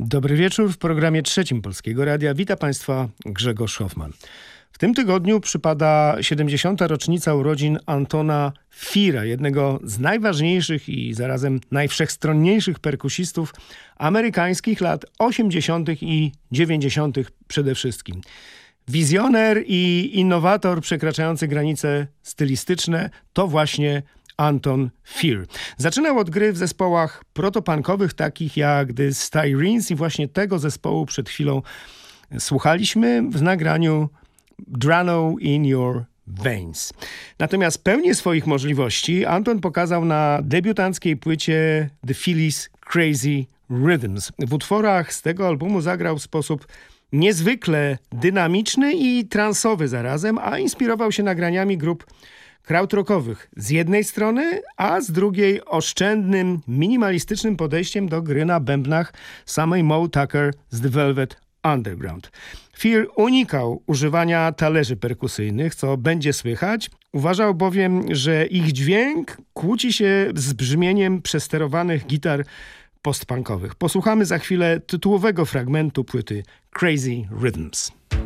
Dobry wieczór w programie trzecim Polskiego Radia. Witam Państwa Grzegorz Hoffman. W tym tygodniu przypada 70. rocznica urodzin Antona Feara, jednego z najważniejszych i zarazem najwszechstronniejszych perkusistów amerykańskich lat 80. i 90. przede wszystkim. Wizjoner i innowator przekraczający granice stylistyczne to właśnie Anton Fear. Zaczynał od gry w zespołach protopunkowych takich jak The Styrenes i właśnie tego zespołu przed chwilą słuchaliśmy w nagraniu Drano in Your Veins. Natomiast pełnię swoich możliwości Anton pokazał na debiutanckiej płycie The Phillies Crazy Rhythms. W utworach z tego albumu zagrał w sposób niezwykle dynamiczny i transowy zarazem, a inspirował się nagraniami grup krautrockowych z jednej strony, a z drugiej oszczędnym, minimalistycznym podejściem do gry na bębnach samej Moe Tucker z The Velvet Underground. Fear unikał używania talerzy perkusyjnych, co będzie słychać. Uważał bowiem, że ich dźwięk kłóci się z brzmieniem przesterowanych gitar postpunkowych. Posłuchamy za chwilę tytułowego fragmentu płyty Crazy Rhythms.